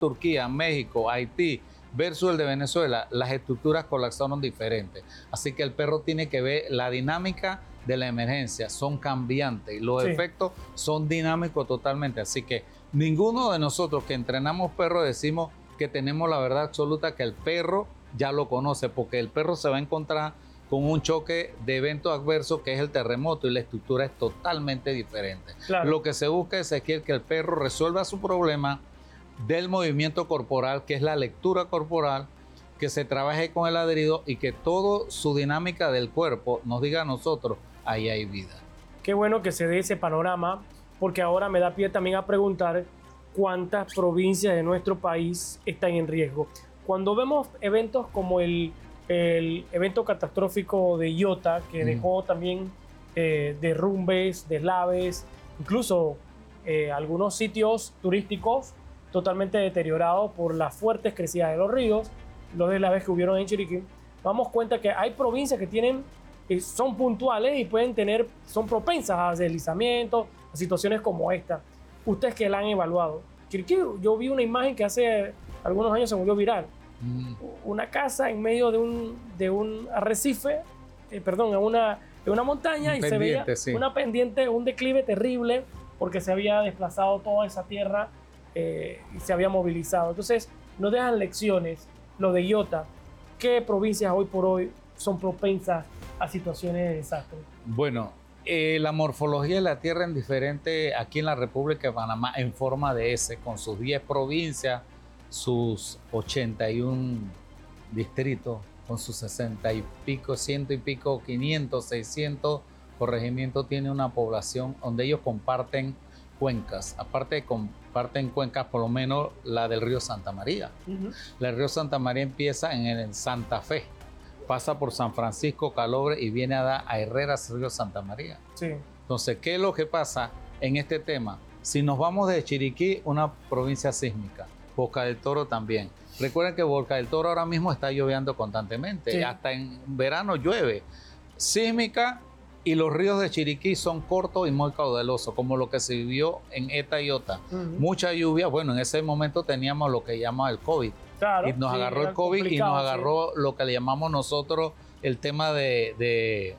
Turquía, México, Haití versus el de Venezuela, las estructuras colapsaron diferentes. Así que el perro tiene que ver la dinámica de la emergencia, son cambiantes y los efectos son dinámicos totalmente. Así que ninguno de nosotros que entrenamos perros decimos que tenemos la verdad absoluta, que el perro ya lo conoce, porque el perro se va a encontrar con un choque de evento adverso que es el terremoto y la estructura es totalmente diferente. Claro. Lo que se busca es que el perro resuelva su problema del movimiento corporal, que es la lectura corporal, que se trabaje con el adherido y que toda su dinámica del cuerpo nos diga a nosotros, ahí hay vida. Qué bueno que se dé ese panorama, porque ahora me da pie también a preguntar cuántas provincias de nuestro país están en riesgo. Cuando vemos eventos como el evento catastrófico de Iota, que dejó también derrumbes, deslaves, incluso algunos sitios turísticos totalmente deteriorados por las fuertes crecidas de los ríos, los deslaves que hubieron en Chiriquí, damos cuenta que hay provincias que tienen, son puntuales y pueden tener, son propensas a deslizamientos, a situaciones como esta. Ustedes que la han evaluado. Chiriquí, yo vi una imagen que hace algunos años se volvió viral. Una casa en medio de un arrecife, en una montaña, y se veía una pendiente, un declive terrible, porque se había desplazado toda esa tierra y se había movilizado. Entonces, nos dejan lecciones, lo de Iota. ¿Qué provincias hoy por hoy son propensas a situaciones de desastre? Bueno, la morfología de la tierra es diferente aquí en la República de Panamá en forma de S, con sus 10 provincias, sus 81 distritos, con sus 60 y pico, 100 y pico, 500, 600 corregimientos, tiene una población donde ellos comparten cuencas. Aparte comparten cuencas, por lo menos la del río Santa María. La del río Santa María empieza en Santa Fe, pasa por San Francisco, Calobre y viene a dar a Herreras, río Santa María. Entonces, ¿qué es lo que pasa en este tema? Si nos vamos de Chiriquí, una provincia sísmica, Boca del Toro también. Recuerden que Boca del Toro ahora mismo está lloviendo constantemente, hasta en verano llueve. Sísmica, y los ríos de Chiriquí son cortos y muy caudalosos, como lo que se vivió en Eta y Iota. Mucha lluvia, bueno, en ese momento teníamos lo que llamamos el COVID. Claro, y nos agarró el COVID y nos agarró lo que le llamamos nosotros el tema del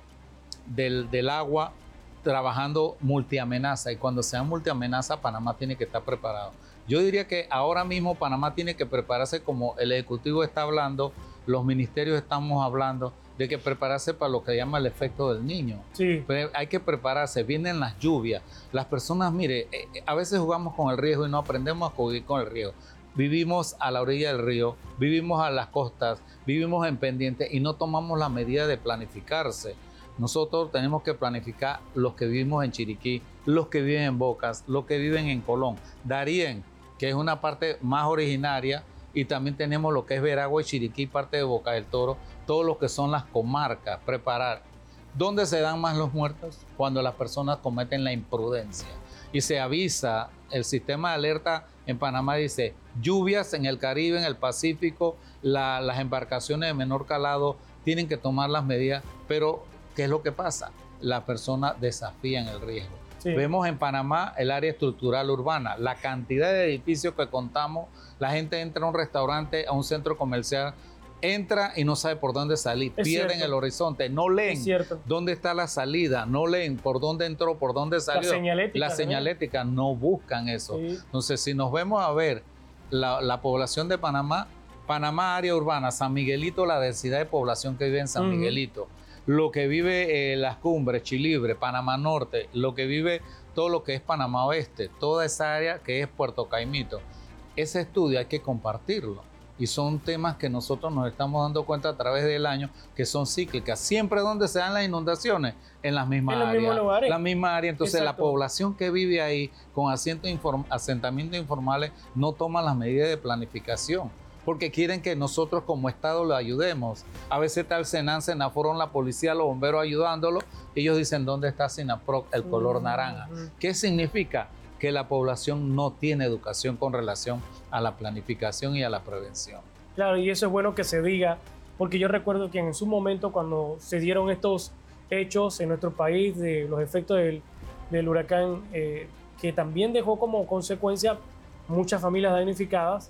agua, trabajando multiamenaza. Y cuando sea multiamenaza, Panamá tiene que estar preparado. Yo diría que ahora mismo Panamá tiene que prepararse, como el Ejecutivo está hablando, los ministerios estamos hablando, de que prepararse para lo que llama el efecto del niño. Pero hay que prepararse, vienen las lluvias. Las personas, mire, a veces jugamos con el riesgo y no aprendemos a convivir con el riesgo. Vivimos a la orilla del río, vivimos a las costas, vivimos en pendientes y no tomamos la medida de planificarse. Nosotros tenemos que planificar los que vivimos en Chiriquí, los que viven en Bocas, los que viven en Colón, Darién, que es una parte más originaria, y también tenemos lo que es Veragua y Chiriquí, parte de Boca del Toro, todo lo que son las comarcas, preparar. ¿Dónde se dan más los muertos? Cuando las personas cometen la imprudencia. Y se avisa, el sistema de alerta en Panamá dice, lluvias en el Caribe, en el Pacífico, las embarcaciones de menor calado tienen que tomar las medidas, pero ¿qué es lo que pasa? Las personas desafían el riesgo. Vemos en Panamá el área estructural urbana, la cantidad de edificios que contamos, la gente entra a un restaurante, a un centro comercial, entra y no sabe por dónde salir, pierden el horizonte, no leen dónde está la salida, no leen por dónde entró, por dónde salió. La señalética no buscan eso. Entonces, si nos vemos a ver la población de Panamá, Panamá área urbana, San Miguelito, la densidad de población que vive en San Miguelito, lo que vive Las Cumbres, Chilibre, Panamá Norte, lo que vive todo lo que es Panamá Oeste, toda esa área que es Puerto Caimito. Ese estudio hay que compartirlo y son temas que nosotros nos estamos dando cuenta a través del año que son cíclicas. Siempre donde se dan las inundaciones, en las mismas áreas. La misma área. Entonces la población que vive ahí con asentamientos informales no toma las medidas de planificación, porque quieren que nosotros como Estado lo ayudemos. A veces está el Senan, Senaforon, la policía, los bomberos ayudándolo. Ellos dicen, ¿dónde está Sinaproc, el color naranja? ¿Qué significa? Que la población no tiene educación con relación a la planificación y a la prevención. Claro, y eso es bueno que se diga, porque yo recuerdo que en su momento, cuando se dieron estos hechos en nuestro país, de los efectos del huracán, que también dejó como consecuencia muchas familias damnificadas,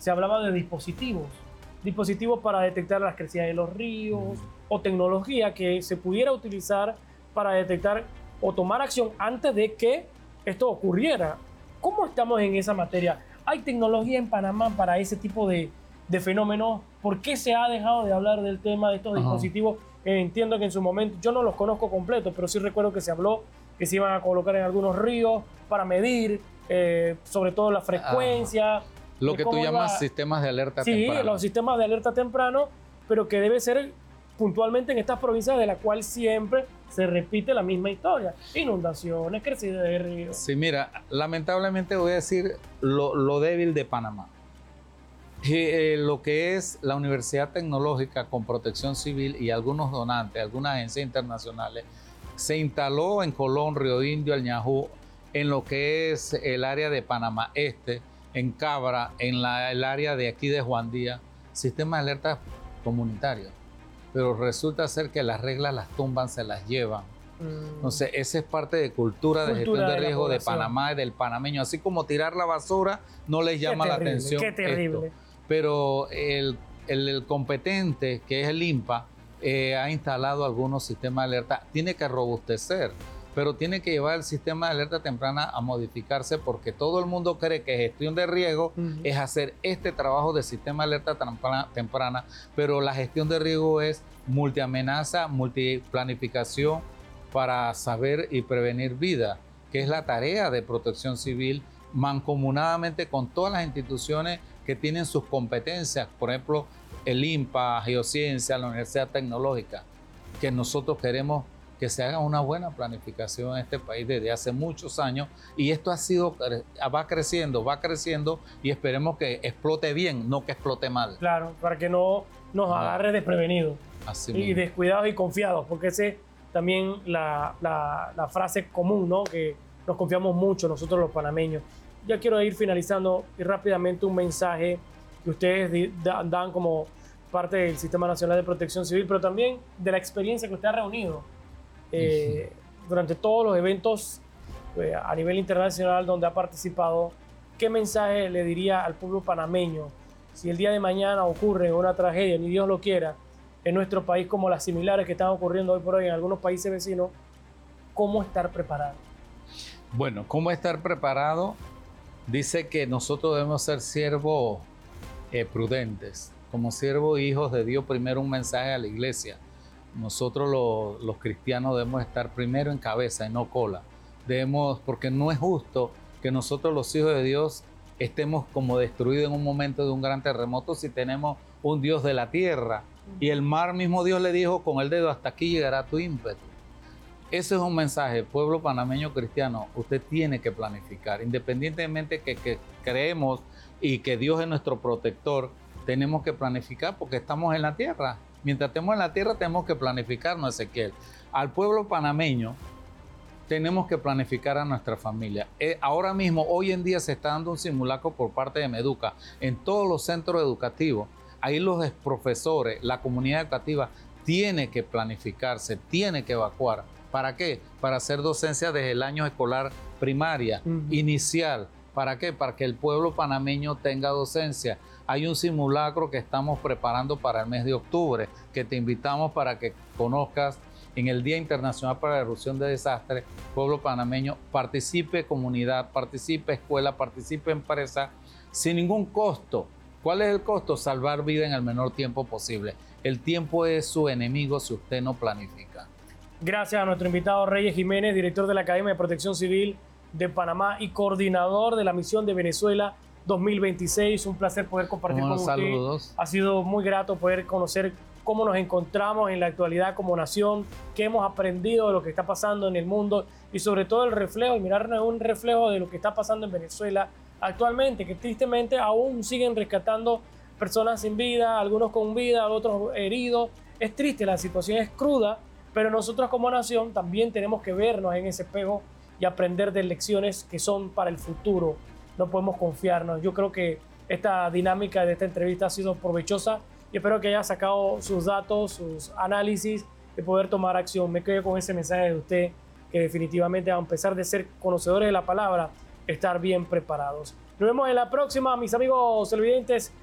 se hablaba de dispositivos para detectar las crecidas de los ríos o tecnología que se pudiera utilizar para detectar o tomar acción antes de que esto ocurriera. ¿Cómo estamos en esa materia? ¿Hay tecnología en Panamá para ese tipo de fenómenos? ¿Por qué se ha dejado de hablar del tema de estos dispositivos? Entiendo que en su momento, yo no los conozco completos, pero sí recuerdo que se habló que se iban a colocar en algunos ríos para medir, sobre todo la frecuencia. Lo que tú llamas sistemas de alerta temprana. Sí, los sistemas de alerta temprano, pero que debe ser puntualmente en estas provincias de la cual siempre se repite la misma historia. Inundaciones, crecida de ríos. Sí, mira, lamentablemente voy a decir lo débil de Panamá. Lo que es la Universidad Tecnológica con Protección Civil y algunos donantes, algunas agencias internacionales, se instaló en Colón, Río Indio, El Ñajú, en lo que es el área de Panamá Este, en Cabra, en el área de aquí de Juan Díaz, sistema de alerta comunitario. Pero resulta ser que las reglas las tumban, se las llevan. Entonces, esa es parte de cultura de gestión de riesgo de Panamá y del panameño. Así como tirar la basura no les llama la atención. Qué terrible. Esto. Pero el competente, que es el INPA, ha instalado algunos sistemas de alerta. Tiene que robustecer, pero tiene que llevar el sistema de alerta temprana a modificarse, porque todo el mundo cree que gestión de riesgo es hacer este trabajo de sistema de alerta temprana, pero la gestión de riesgo es multiamenaza, multiplanificación para saber y prevenir vida, que es la tarea de Protección Civil, mancomunadamente con todas las instituciones que tienen sus competencias, por ejemplo, el INPA, Geociencia, la Universidad Tecnológica, que nosotros queremos que se haga una buena planificación en este país desde hace muchos años, y esto va creciendo y esperemos que explote bien, no que explote mal. Claro, para que no nos agarre desprevenidos y descuidados y confiados, porque esa es también la frase común, ¿no? Que nos confiamos mucho nosotros los panameños. Ya quiero ir finalizando y rápidamente un mensaje que ustedes dan como parte del Sistema Nacional de Protección Civil, pero también de la experiencia que usted ha reunido durante todos los eventos a nivel internacional donde ha participado. ¿Qué mensaje le diría al pueblo panameño si el día de mañana ocurre una tragedia, ni Dios lo quiera, en nuestro país como las similares que están ocurriendo hoy por hoy en algunos países vecinos? ¿Cómo estar preparado? Bueno, ¿cómo estar preparado? Dice que nosotros debemos ser siervos prudentes, como siervos hijos de Dios. Primero un mensaje a la iglesia. Nosotros los cristianos debemos estar primero en cabeza y no cola. Porque no es justo que nosotros los hijos de Dios estemos como destruidos en un momento de un gran terremoto si tenemos un Dios de la tierra. Y el mar mismo Dios le dijo con el dedo: hasta aquí llegará tu ímpetu. Ese es un mensaje, pueblo panameño cristiano, usted tiene que planificar, independientemente que creemos y que Dios es nuestro protector, tenemos que planificar porque estamos en la tierra. Mientras estemos en la tierra tenemos que planificarnos, Ezequiel. Al pueblo panameño tenemos que planificar a nuestra familia. Ahora mismo, hoy en día se está dando un simulacro por parte de Meduca en todos los centros educativos. Ahí los profesores, la comunidad educativa tiene que planificarse, tiene que evacuar. ¿Para qué? Para hacer docencia desde el año escolar primaria, inicial. ¿Para qué? Para que el pueblo panameño tenga docencia. Hay un simulacro que estamos preparando para el mes de octubre, que te invitamos para que conozcas en el Día Internacional para la Erupción de Desastres. Pueblo panameño, participe comunidad, participe escuela, participe empresa, sin ningún costo. ¿Cuál es el costo? Salvar vida en el menor tiempo posible. El tiempo es su enemigo si usted no planifica. Gracias a nuestro invitado Reyes Jiménez, director de la Academia de Protección Civil de Panamá y coordinador de la misión de Venezuela 2026. Un placer poder compartir con usted. Saludos. Ha sido muy grato poder conocer cómo nos encontramos en la actualidad como nación, qué hemos aprendido de lo que está pasando en el mundo y sobre todo el reflejo, y mirarnos un reflejo de lo que está pasando en Venezuela actualmente, que tristemente aún siguen rescatando personas sin vida, algunos con vida, otros heridos. Es triste, la situación es cruda, pero nosotros como nación también tenemos que vernos en ese espejo y aprender de lecciones que son para el futuro. No podemos confiarnos. Yo creo que esta dinámica de esta entrevista ha sido provechosa y espero que haya sacado sus datos, sus análisis de poder tomar acción. Me quedo con ese mensaje de usted, que definitivamente, a pesar de ser conocedores de la palabra, estar bien preparados. Nos vemos en la próxima, mis amigos televidentes.